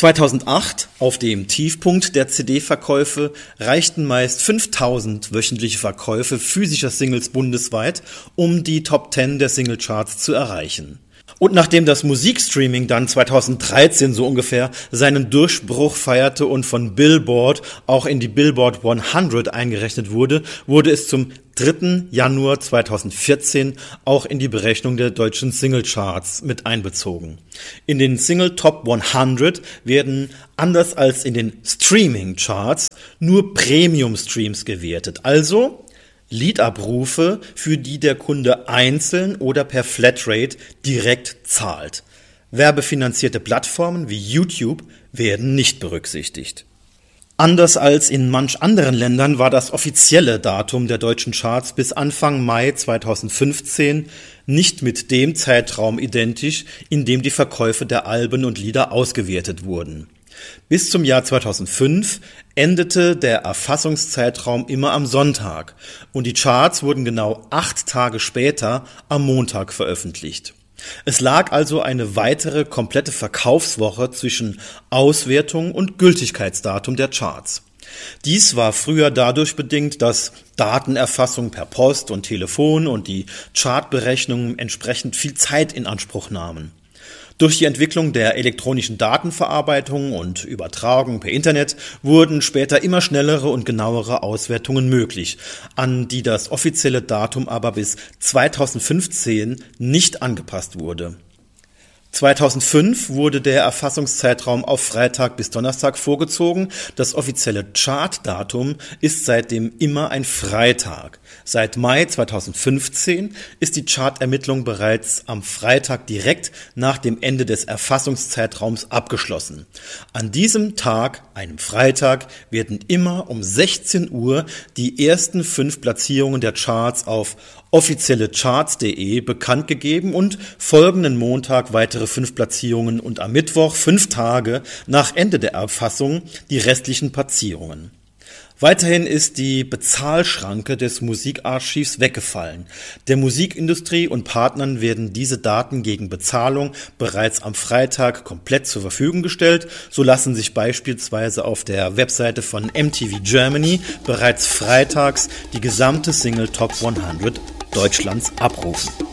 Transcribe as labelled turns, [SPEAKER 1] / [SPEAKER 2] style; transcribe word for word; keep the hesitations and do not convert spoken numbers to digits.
[SPEAKER 1] zweitausendacht, auf dem Tiefpunkt der C D-Verkäufe, reichten meist fünftausend wöchentliche Verkäufe physischer Singles bundesweit, um die Top zehn der Singlecharts zu erreichen. Und nachdem das Musikstreaming dann zweitausenddreizehn so ungefähr seinen Durchbruch feierte und von Billboard auch in die Billboard hundert eingerechnet wurde, wurde es zum dritten Januar zweitausendvierzehn auch in die Berechnung der deutschen Singlecharts mit einbezogen. In den Single Top hundert werden, anders als in den Streaming-Charts, nur Premium-Streams gewertet, also Liedabrufe, für die der Kunde einzeln oder per Flatrate direkt zahlt. Werbefinanzierte Plattformen wie YouTube werden nicht berücksichtigt. Anders als in manch anderen Ländern war das offizielle Datum der deutschen Charts bis Anfang Mai zweitausendfünfzehn nicht mit dem Zeitraum identisch, in dem die Verkäufe der Alben und Lieder ausgewertet wurden. Bis zum Jahr zweitausendfünf endete der Erfassungszeitraum immer am Sonntag und die Charts wurden genau acht Tage später am Montag veröffentlicht. Es lag also eine weitere komplette Verkaufswoche zwischen Auswertung und Gültigkeitsdatum der Charts. Dies war früher dadurch bedingt, dass Datenerfassung per Post und Telefon und die Chartberechnungen entsprechend viel Zeit in Anspruch nahmen. Durch die Entwicklung der elektronischen Datenverarbeitung und Übertragung per Internet wurden später immer schnellere und genauere Auswertungen möglich, an die das offizielle Datum aber bis zweitausendfünfzehn nicht angepasst wurde. zweitausendfünf wurde der Erfassungszeitraum auf Freitag bis Donnerstag vorgezogen. Das offizielle Chartdatum ist seitdem immer ein Freitag. Seit Mai zweitausendfünfzehn ist die Chartermittlung bereits am Freitag direkt nach dem Ende des Erfassungszeitraums abgeschlossen. An diesem Tag, einem Freitag, werden immer um sechzehn Uhr die ersten fünf Platzierungen der Charts auf offizielle charts punkt de bekannt gegeben und folgenden Montag weitere fünf Platzierungen und am Mittwoch, fünf Tage nach Ende der Erfassung, die restlichen Platzierungen. Weiterhin ist die Bezahlschranke des Musikarchivs weggefallen. Der Musikindustrie und Partnern werden diese Daten gegen Bezahlung bereits am Freitag komplett zur Verfügung gestellt. So lassen sich beispielsweise auf der Webseite von M T V Germany bereits freitags die gesamte Single Top hundert Deutschlands abrufen.